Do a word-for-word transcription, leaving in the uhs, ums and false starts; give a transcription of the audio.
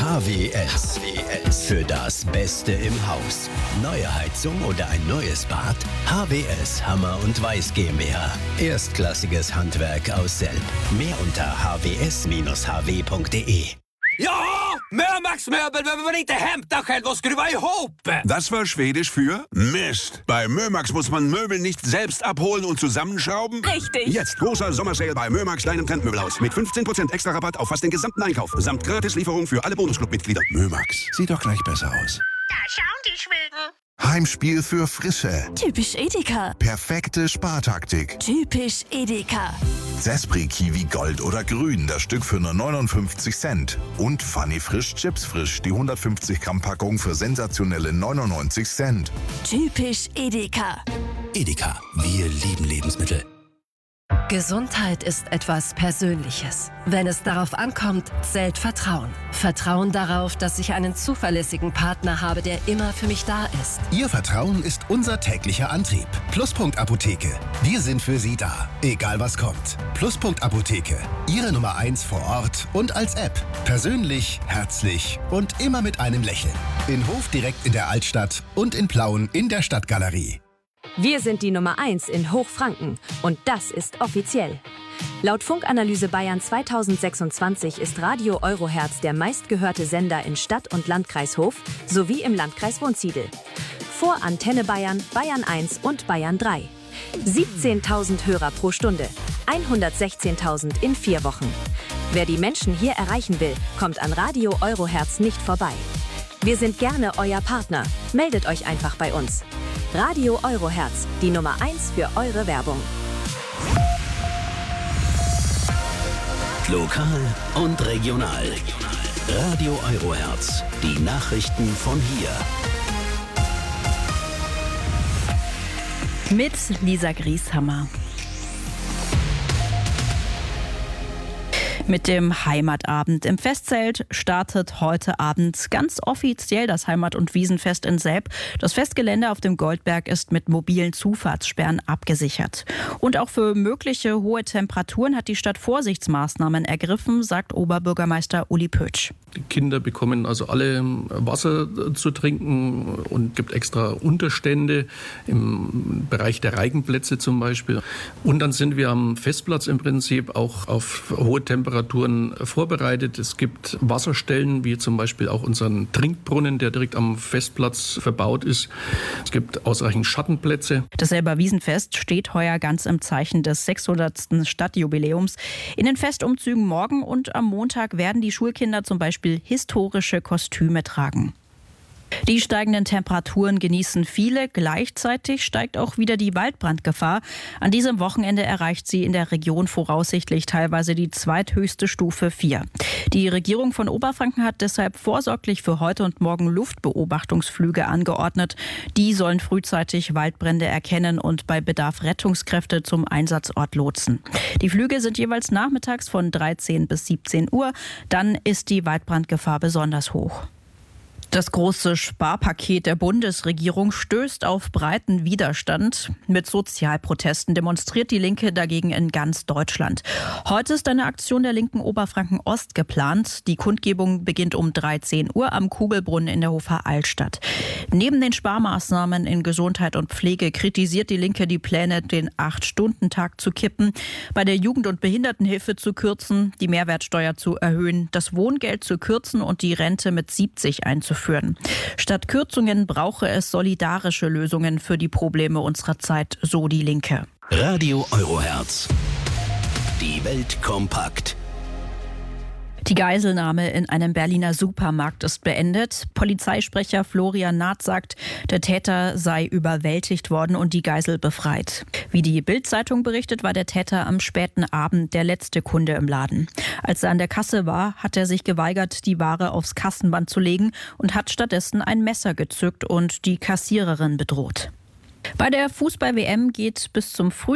H W S. Für das Beste im Haus. Neue Heizung oder ein neues Bad? H W S Hammer und Weiß GmbH. Erstklassiges Handwerk aus Selb. Mehr unter h w s Bindestrich h w punkt d e. Ja, Mörmax Möbel behöver man inte hämta själv och skruva ihop. Das war Schwedisch für Mist. Bei Mörmax muss man Möbel nicht selbst abholen und zusammenschrauben? Richtig. Jetzt großer Sommersale bei Mörmax, deinem Trendmöbelhaus. Mit fünfzehn Prozent extra Rabatt auf fast den gesamten Einkauf. Samt Gratislieferung für alle Bonusclub-Mitglieder. Mörmax, sieht doch gleich besser aus. Da schauen die Schweden. Heimspiel für Frische. Typisch Edeka. Perfekte Spartaktik. Typisch Edeka. Zespri Kiwi Gold oder Grün, das Stück für nur neunundfünfzig Cent. Und Funny Frisch Chips Frisch, die hundertfünfzig Gramm Packung für sensationelle neunundneunzig Cent. Typisch Edeka. Edeka, wir lieben Lebensmittel. Gesundheit ist etwas Persönliches. Wenn es darauf ankommt, zählt Vertrauen. Vertrauen darauf, dass ich einen zuverlässigen Partner habe, der immer für mich da ist. Ihr Vertrauen ist unser täglicher Antrieb. Pluspunkt Apotheke. Wir sind für Sie da, egal was kommt. Pluspunkt Apotheke. Ihre Nummer eins vor Ort und als App. Persönlich, herzlich und immer mit einem Lächeln. In Hof direkt in der Altstadt und in Plauen in der Stadtgalerie. Wir sind die Nummer eins in Hochfranken und das ist offiziell. Laut Funkanalyse Bayern zweitausendsechsundzwanzig ist Radio Eurohertz der meistgehörte Sender in Stadt- und Landkreis Hof sowie im Landkreis Wunsiedel. Vor Antenne Bayern, Bayern eins und Bayern drei. siebzehntausend Hörer pro Stunde, hundertsechzehntausend in vier Wochen. Wer die Menschen hier erreichen will, kommt an Radio Eurohertz nicht vorbei. Wir sind gerne euer Partner. Meldet euch einfach bei uns. Radio Eurohertz, die Nummer eins für eure Werbung. Lokal und regional. Radio Eurohertz, die Nachrichten von hier. Mit Lisa Grieshammer. Mit dem Heimatabend im Festzelt startet heute Abend ganz offiziell das Heimat- und Wiesenfest in Selb. Das Festgelände auf dem Goldberg ist mit mobilen Zufahrtssperren abgesichert. Und auch für mögliche hohe Temperaturen hat die Stadt Vorsichtsmaßnahmen ergriffen, sagt Oberbürgermeister Uli Pötsch. Die Kinder bekommen also alle Wasser zu trinken und gibt extra Unterstände im Bereich der Reigenplätze zum Beispiel. Und dann sind wir am Festplatz im Prinzip auch auf hohe Temperaturen vorbereitet. Es gibt Wasserstellen, wie zum Beispiel auch unseren Trinkbrunnen, der direkt am Festplatz verbaut ist. Es gibt ausreichend Schattenplätze. Das Selber Wiesenfest steht heuer ganz im Zeichen des sechshundertsten Stadtjubiläums. In den Festumzügen morgen und am Montag werden die Schulkinder zum Beispiel historische Kostüme tragen. Die steigenden Temperaturen genießen viele. Gleichzeitig steigt auch wieder die Waldbrandgefahr. An diesem Wochenende erreicht sie in der Region voraussichtlich teilweise die zweithöchste Stufe vier. Die Regierung von Oberfranken hat deshalb vorsorglich für heute und morgen Luftbeobachtungsflüge angeordnet. Die sollen frühzeitig Waldbrände erkennen und bei Bedarf Rettungskräfte zum Einsatzort lotsen. Die Flüge sind jeweils nachmittags von dreizehn bis siebzehn Uhr. Dann ist die Waldbrandgefahr besonders hoch. Das große Sparpaket der Bundesregierung stößt auf breiten Widerstand. Mit Sozialprotesten demonstriert die Linke dagegen in ganz Deutschland. Heute ist eine Aktion der Linken Oberfranken Ost geplant. Die Kundgebung beginnt um dreizehn Uhr am Kugelbrunnen in der Hofer Altstadt. Neben den Sparmaßnahmen in Gesundheit und Pflege kritisiert die Linke die Pläne, den acht-Stunden-Tag zu kippen, bei der Jugend- und Behindertenhilfe zu kürzen, die Mehrwertsteuer zu erhöhen, das Wohngeld zu kürzen und die Rente mit siebzig einzuführen. Statt Kürzungen brauche es solidarische Lösungen für die Probleme unserer Zeit, so die Linke. Radio Eurohertz. Die Welt kompakt. Die Geiselnahme in einem Berliner Supermarkt ist beendet. Polizeisprecher Florian Naht sagt, der Täter sei überwältigt worden und die Geisel befreit. Wie die Bild-Zeitung berichtet, war der Täter am späten Abend der letzte Kunde im Laden. Als er an der Kasse war, hat er sich geweigert, die Ware aufs Kassenband zu legen und hat stattdessen ein Messer gezückt und die Kassiererin bedroht. Bei der Fußball-W M geht bis zum Frühling